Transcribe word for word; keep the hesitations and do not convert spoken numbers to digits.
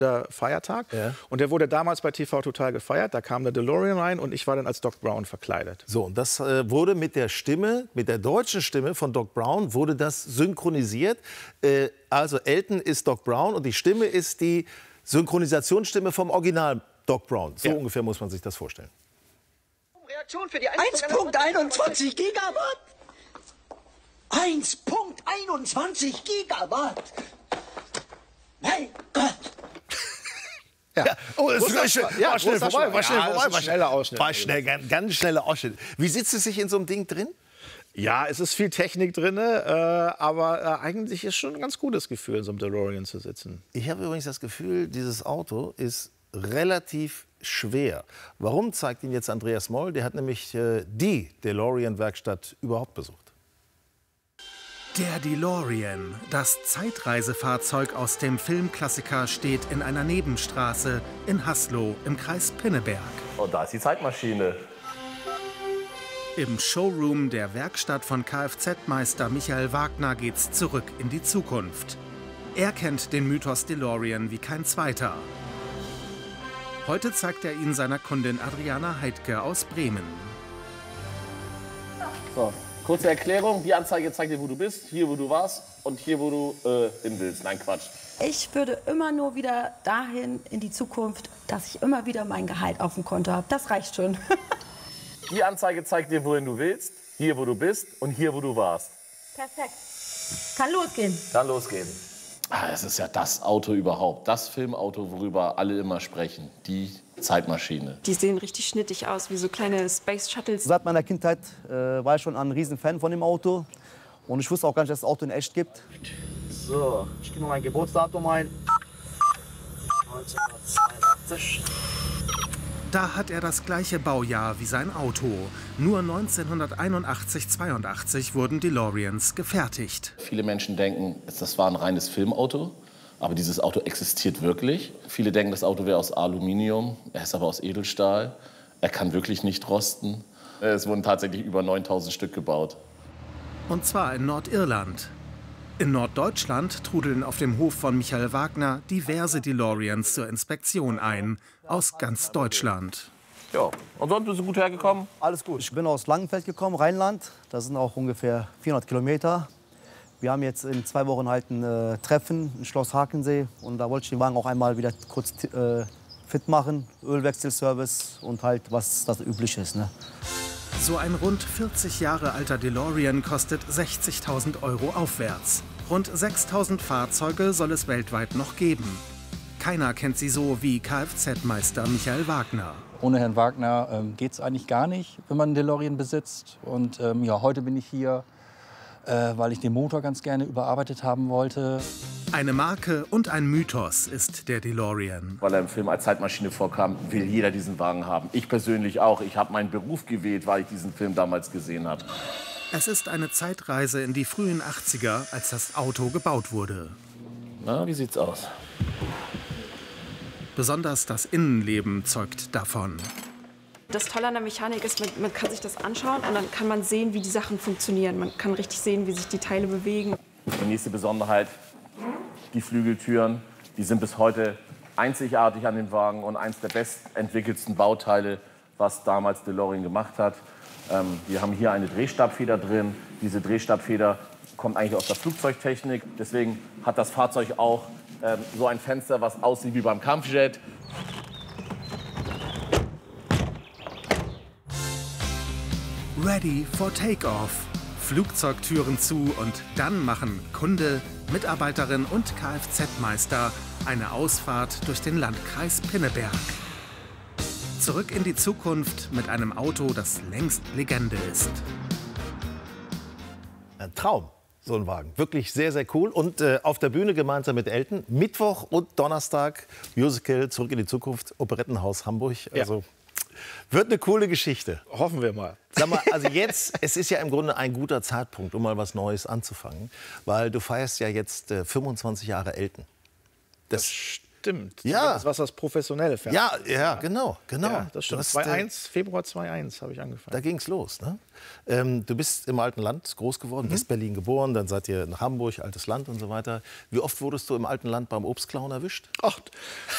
der Feiertag. Ja. Und der wurde damals bei T V Total gefeiert. Da kam der DeLorean rein und ich war dann als Doc Brown verkleidet. So, und das äh, wurde mit der Stimme, mit der deutschen Stimme von Doc Brown, wurde das synchronisiert. Äh, also Elton ist Doc Brown und die Stimme ist die Synchronisationsstimme vom Original Doc Brown. So ja. ungefähr muss man sich das vorstellen. Reaktion für die eins Punkt einundzwanzig Gigawatt. eins Punkt einundzwanzig Gigawatt. Mein Gott. Ja. Ja. Oh, es Großer ist schnell, Spaß. Ja, war schnell großer vorbei, war Spaß. schnell Ja, das vorbei. ist ein schneller Ausschnitt. War schnell, ganz, ganz schneller Ausschnitt. Wie sitzt es sich in so einem Ding drin? Ja, es ist viel Technik drin, äh, aber äh, eigentlich ist schon ein ganz gutes Gefühl, in so einem DeLorean zu sitzen. Ich habe übrigens das Gefühl, dieses Auto ist relativ schwer. Warum, zeigt Ihnen jetzt Andreas Moll. Der hat nämlich äh, die DeLorean-Werkstatt überhaupt besucht. Der DeLorean, das Zeitreisefahrzeug aus dem Filmklassiker, steht in einer Nebenstraße in Haslo im Kreis Pinneberg. Und da ist die Zeitmaschine. Im Showroom der Werkstatt von Kfz-Meister Michael Wagner geht's zurück in die Zukunft. Er kennt den Mythos DeLorean wie kein zweiter. Heute zeigt er ihn seiner Kundin Adriana Heidke aus Bremen. So, kurze Erklärung. Die Anzeige zeigt dir, wo du bist, hier, wo du warst und hier, wo du äh, hin willst. Nein, Quatsch. Ich würde immer nur wieder dahin in die Zukunft, dass ich immer wieder mein Gehalt auf dem Konto habe. Das reicht schon. Die Anzeige zeigt dir, wohin du willst, hier, wo du bist und hier, wo du warst. Perfekt. Kann losgehen. Kann losgehen. Ah, es ist ja das Auto überhaupt, das Filmauto, worüber alle immer sprechen, die Zeitmaschine. Die sehen richtig schnittig aus, wie so kleine Space Shuttles. Seit meiner Kindheit äh, war ich schon ein Riesenfan von dem Auto. Und ich wusste auch gar nicht, dass es das Auto in echt gibt. So, ich gebe mein Geburtsdatum ein. neunzehnhundertzweiundachtzig. Da hat er das gleiche Baujahr wie sein Auto. Nur neunzehnhunderteinundachtzig zweiundachtzig wurden DeLoreans gefertigt. Viele Menschen denken, das war ein reines Filmauto, aber dieses Auto existiert wirklich. Viele denken, das Auto wäre aus Aluminium, er ist aber aus Edelstahl. Er kann wirklich nicht rosten. Es wurden tatsächlich über neuntausend Stück gebaut. Und zwar in Nordirland. In Norddeutschland trudeln auf dem Hof von Michael Wagner diverse DeLoreans zur Inspektion ein. Aus ganz Deutschland. Ja, und sonst bist du gut hergekommen? Alles gut. Ich bin aus Langenfeld gekommen, Rheinland. Das sind auch ungefähr vierhundert Kilometer. Wir haben jetzt in zwei Wochen halt ein äh, Treffen in Schloss Hakensee. Und da wollte ich den Wagen auch einmal wieder kurz äh, fit machen. Ölwechselservice und halt, was das Übliche ist. Ne? So ein rund vierzig Jahre alter DeLorean kostet sechzigtausend Euro aufwärts. Rund sechstausend Fahrzeuge soll es weltweit noch geben. Keiner kennt sie so wie Kfz-Meister Michael Wagner. Ohne Herrn Wagner ähm, geht es eigentlich gar nicht, wenn man einen DeLorean besitzt. Und ähm, ja, heute bin ich hier, äh, weil ich den Motor ganz gerne überarbeitet haben wollte. Eine Marke und ein Mythos ist der DeLorean. Weil er im Film als Zeitmaschine vorkam, will jeder diesen Wagen haben. Ich persönlich auch. Ich habe meinen Beruf gewählt, weil ich diesen Film damals gesehen habe. Es ist eine Zeitreise in die frühen achtziger, als das Auto gebaut wurde. Na, wie sieht's aus? Besonders das Innenleben zeugt davon. Das Tolle an der Mechanik ist, man, man kann sich das anschauen und dann kann man sehen, wie die Sachen funktionieren. Man kann richtig sehen, wie sich die Teile bewegen. Die nächste Besonderheit, die Flügeltüren, die sind bis heute einzigartig an den Wagen und eines der bestentwickelsten Bauteile, was damals DeLorean gemacht hat. Ähm, wir haben hier eine Drehstabfeder drin. Diese Drehstabfeder kommt eigentlich aus der Flugzeugtechnik. Deswegen hat das Fahrzeug auch ähm, so ein Fenster, was aussieht wie beim Kampfjet. Ready for Takeoff. Flugzeugtüren zu und dann machen Kunde, Mitarbeiterin und Kfz-Meister eine Ausfahrt durch den Landkreis Pinneberg. Zurück in die Zukunft mit einem Auto, das längst Legende ist. Ein Traum, so ein Wagen. Wirklich sehr, sehr cool. Und äh, auf der Bühne gemeinsam mit Elton. Mittwoch und Donnerstag Musical Zurück in die Zukunft, Operettenhaus Hamburg. Also ja. Wird eine coole Geschichte. Hoffen wir mal. Sag mal, also jetzt, es ist ja im Grunde ein guter Zeitpunkt, um mal was Neues anzufangen. Weil du feierst ja jetzt äh, fünfundzwanzig Jahre Elton. Das, Stimmt. Ja. Das war das professionelle Fernsehen. Ja, ja, genau, genau. Ja, das stimmt. Du hast, zwei äh, eins, Februar zwei eins habe ich angefangen. Da ging es los. Ne? Ähm, du bist im alten Land groß geworden, mhm. West-Berlin geboren, dann seid ihr nach Hamburg, altes Land und so weiter. Wie oft wurdest du im alten Land beim Obstklauen erwischt? Ach,